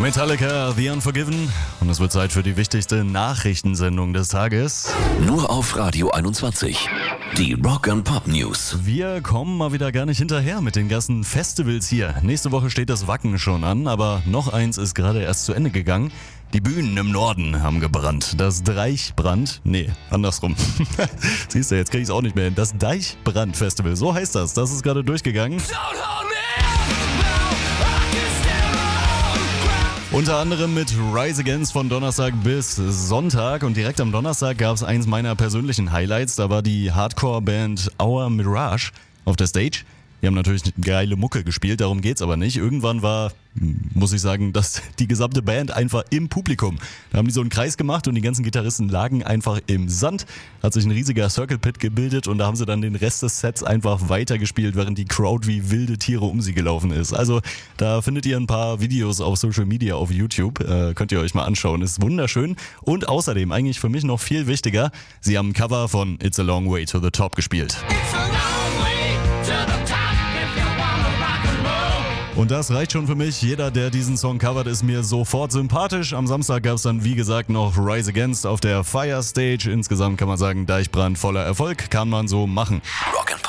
Metallica, The Unforgiven. Und es wird Zeit für die wichtigste Nachrichtensendung des Tages. Nur auf Radio 21. Die Rock and Pop News. Wir kommen mal wieder gar nicht hinterher mit den ganzen Festivals hier. Nächste Woche steht das Wacken schon an, aber noch eins ist gerade erst zu Ende gegangen. Die Bühnen im Norden haben gebrannt. Das Deichbrand, andersrum. Siehst du, jetzt krieg ich's auch nicht mehr hin. Das Deichbrand-Festival, so heißt das. Das ist gerade durchgegangen. Unter anderem mit Rise Against von Donnerstag bis Sonntag. Und direkt am Donnerstag gab es eins meiner persönlichen Highlights. Da war die Hardcore-Band Our Mirage auf der Stage. Die haben natürlich eine geile Mucke gespielt, darum geht's aber nicht. Irgendwann war, muss ich sagen, dass die gesamte Band einfach im Publikum. Da haben die so einen Kreis gemacht und die ganzen Gitarristen lagen einfach im Sand. Hat sich ein riesiger Circle Pit gebildet und da haben sie dann den Rest des Sets einfach weitergespielt, während die Crowd wie wilde Tiere um sie gelaufen ist. Also da findet ihr ein paar Videos auf Social Media, auf YouTube. Könnt ihr euch mal anschauen. Ist wunderschön. Und außerdem, eigentlich für mich noch viel wichtiger, sie haben ein Cover von It's a Long Way to the Top gespielt. Und das reicht schon für mich. Jeder, der diesen Song covert, ist mir sofort sympathisch. Am Samstag gab es dann, wie gesagt, noch Rise Against auf der Fire Stage. Insgesamt kann man sagen, Deichbrand voller Erfolg, kann man so machen.